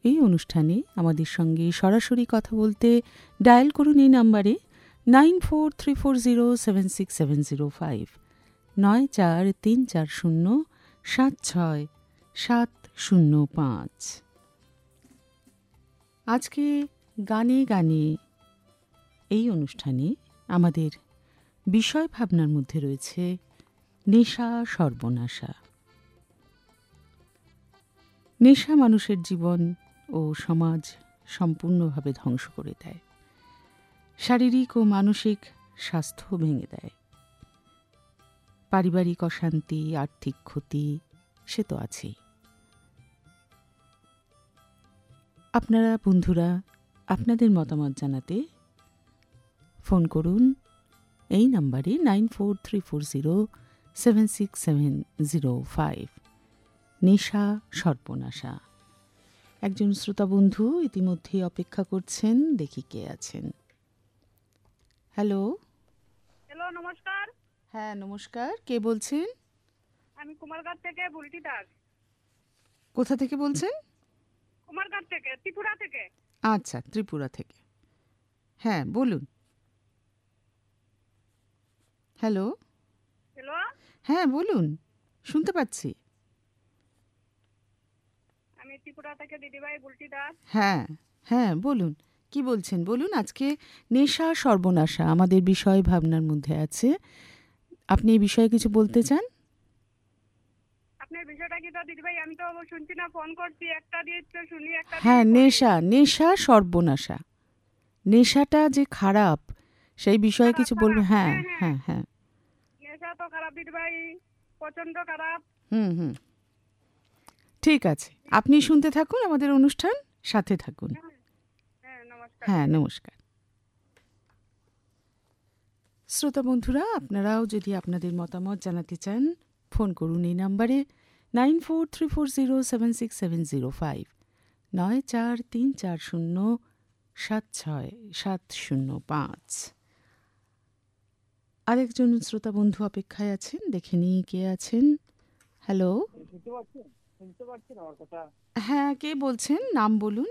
এই অনুষ্ঠানে আমাদের সঙ্গে সরাসরি কথা বলতে ডায়াল করুন এই নাম্বারে 9434076705 9434076705। আজকে গানে গানে এই অনুষ্ঠানে আমাদের বিষয় ভাবনার মধ্যে রয়েছে নেশা সর্বনাশা। নেশা মানুষের জীবন ও সমাজ সম্পূর্ণভাবে ধ্বংস করে দেয়, শারীরিক ও মানসিক স্বাস্থ্য ভেঙে দেয়, পারিবারিক অশান্তি, আর্থিক ক্ষতি সে তো আছেই। আপনারা বন্ধুরা আপনাদের মতামত জানাতে ফোন করুন এই নাম্বারে 9434076705। নেশা সর্বনাশা। একজন শ্রোতা বন্ধু ইতিমধ্যে অপেক্ষা করছেন, দেখি কে আছেন। হ্যালো। হ্যালো, নমস্কার। হ্যাঁ নমস্কার, কে বলছেন? আমি কুমারঘাট থেকে বুলটি দাস। কোথা থেকে বলছেন? কুমারঘাট থেকে, ত্রিপুরা থেকে। আচ্ছা, ত্রিপুরা থেকে। হ্যাঁ বলুন। হ্যালো। হ্যালো, হ্যাঁ বলুন, শুনতে পাচ্ছি। আমি ত্রিপুরা থেকে দিদিভাই বুলটি দাস। হ্যাঁ হ্যাঁ বলুন, কি বলছেন বলুন। আজকে নেশা সর্বনাশা আমাদের বিষয় ভাবনার মধ্যে আছে। আপনি এই বিষয়ে কিছু বলতে চান? আপনার বিষয়টা কি তো দিদিভাই? আমি তো শুনছি না, ফোন করছি, একটা দিয়ে তো শুনি, একটা হ্যাঁ, দিয়ে নেশা নেশা সর্বনাশা। নেশাটা যে খারাপ সেই বিষয়ে খারাপ, কিছু বলবেন? খারাপ। হ্যাঁ হ্যাঁ, হ্যাঁ। হ্যাঁ হ্যাঁ। নেশা তো খারাপ দিদিভাই, প্রচন্ড খারাপ। হুম। ঠিক আছে, আপনি শুনতে থাকুন আমাদের অনুষ্ঠান, সাথে থাকুন। হ্যাঁ, নমস্কার। হ্যাঁ নমস্কার। শ্রোতা বন্ধুরা, আপনারাও যদি আপনাদের মতামত জানাতে চান ফোন করুন এই নাম্বারে 9434076705 9434076705। আরেকজন শ্রোতা বন্ধু অপেক্ষায় আছেন, দেখে নিই কে আছেন। হ্যালো। শুনতে পাচ্ছেন আমার কথা? হ্যাঁ, কে বলছেন? নাম বলুন।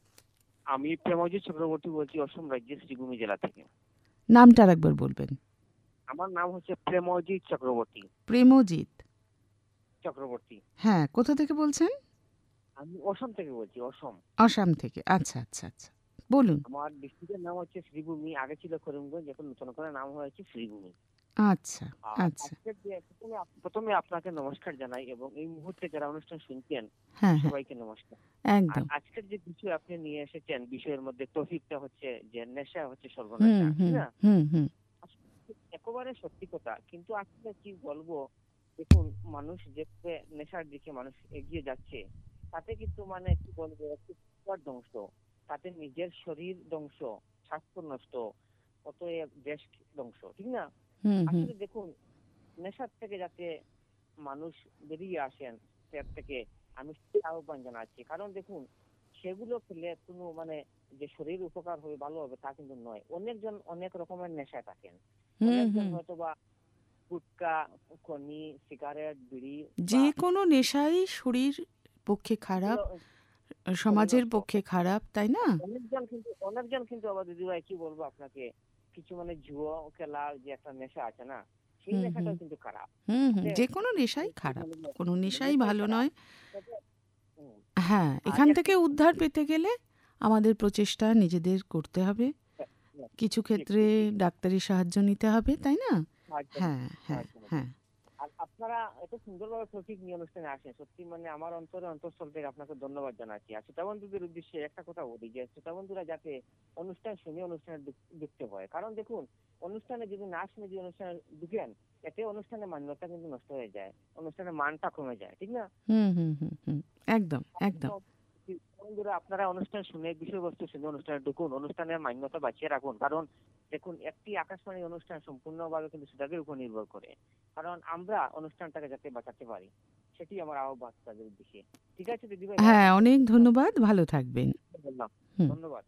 আমি প্রেমজিৎ চক্রবর্তী বলছি, অসম রাজ্যের শ্রীভূমি জেলা থেকে। নামটা আরেকবার বলবেন। আমার নাম হচ্ছে প্রেমজিৎ চক্রবর্তী। প্রেমজিৎ চক্রবর্তী। হ্যাঁ, কোথা থেকে বলছেন? আমি অসম থেকে বলছি, অসম। আসাম থেকে। আচ্ছা আচ্ছা আচ্ছা, বলুন। আমার ডিস্ট্রিক্টের নাম হচ্ছে শ্রীভূমি, আগে ছিল করিমগঞ্জ, এখন নতুন করে নাম হয়েছে শ্রীভূমি। আচ্ছা আর আচ্ছা। আজকের যে প্রথমে আপনাকে নমস্কার জানাই এবং এই মুহূর্তে যারা অনুষ্ঠান শুনছেন হ্যাঁ হ্যাঁ, সবাইকে নমস্কার। আর একদম। আজকের যে বিষয় আপনি নিয়ে এসেছেন, বিষয়ের মধ্যে টপিকটা হচ্ছে যে নেশা হচ্ছে হুম সর্বনাশা, ঠিক হুম না? হুম হুম একেবারে সত্যি কথা, কিন্তু আসলে কি বলবো, দেখুন মানুষ যে নেশার দিকে মানুষ এগিয়ে যাচ্ছে, তাতে কিন্তু মানে কি বলবো, একটু পরিবার ধ্বংস, তাতে নিজের শরীর ধ্বংস, স্বাস্থ্য নষ্ট, অতএব দেশ ধ্বংস, ঠিক না? হুম হুম আসলে দেখুন, নেশার থেকে যাতে মানুষ বেরিয়ে আসেন স্টেপ থেকে, আমি সেই আহ্বান জানাচ্ছি। কারণ দেখুন, সেগুলো খেলে কোনো মানে যে শরীর উপকার হবে, ভালো হবে তা কিন্তু নয়। অনেকজন অনেক রকমের নেশা থাকেন। হুম অনেকজন হুম। হয়তো বা গুটকা, খনি, সিগারেট, বিড়ি বা যে কোনো নেশাই শরীর পক্ষে খারাপ, এগুলো শরীর সমাজের নষ্ট। পক্ষে খারাপ, তাই না? অনেকজন কিন্তু আবার দিদিভাই কি বলবো আপনাকে, কিছু মানে জুয়া খেলা যে একটা নেশা আছে না, সেই হুম হুম নেশাটাও কিন্তু খারাপ। হুম হুম। তাতে যে কোনো নেশাই খারাপ, কোনো নেশাই নেশাই ভালো খারাপ। নয়। তবে, হুম, হ্যাঁ, আর এখান একটি থেকে উদ্ধার পেতে গেলে আমাদের প্রচেষ্টা নিজেদের করতে হবে। কিছু ঠিক ক্ষেত্রে ঠিক ঠিক। ডাক্তারি সাহায্য নিতে হবে, তাই না? সাহায্য হ্যাঁ নেবেন, হ্যাঁ সাহায্য নেবেন। হ্যাঁ। আর আপনারা এত সুন্দরভাবে সঠিক নিয়ে অনুষ্ঠানে আসেন, সত্যি মানে আমার অন্তঃস্থল থেকে আপনাকে ধন্যবাদ জানাচ্ছি। আর শ্রোতা বন্ধুদের উদ্দেশ্যে একটা কথা বলি, যে শ্রোতা বন্ধুরা যাতে অনুষ্ঠান শুনে অনুষ্ঠানে ঢুকতে হয়। কারণ দেখুন, অনুষ্ঠানে যদি না শুনে যদি অনুষ্ঠানে ঢুকেন, এতে অনুষ্ঠানের মান্যতা কিন্তু নষ্ট হয়ে যায়, অনুষ্ঠানের মানটা কমে যায়, ঠিক না? হুম হুম হুম হুম, একদম একদম। বন্ধুরা, আপনারা অনুষ্ঠান শুনে, বিষয়বস্তু শুনে অনুষ্ঠানে ঢুকুন, অনুষ্ঠানের মান্যতা বাঁচিয়ে রাখুন। কারণ দেখুন, একটি আকাশবাণী অনুষ্ঠান সম্পূর্ণভাবে কিন্তু শ্রোতাদের উপর নির্ভর করে। কারণ আমরা অনুষ্ঠানটাকে যাতে বাঁচাতে পারি, সেটি আমার আহ্বান তাদের উদ্দেশ্যে। ঠিক আছে দিদিভাই? হ্যাঁ, অনেক ধন্যবাদ, ভালো থাকবেন। বললাম। হুম। ধন্যবাদ।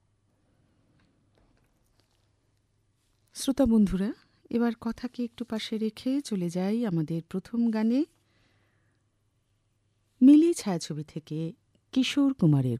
শ্রোতা বন্ধুরা, এবার কথাকে একটু পাশে রেখে চলে যাই আমাদের প্রথম গানে। মিলি ছায়াছবি থেকে কিশোর কুমারের